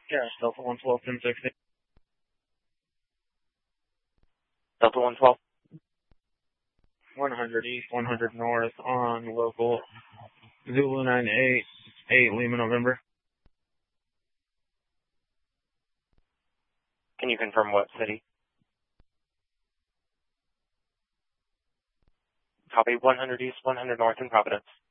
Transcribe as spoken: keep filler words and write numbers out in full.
Yeah, Delta one twelve, ten sixty. Delta one twelve. one hundred East, one hundred North on local Zulu nine eight eight Lima November. Can you confirm what city? Copy one hundred East, one hundred North in Providence.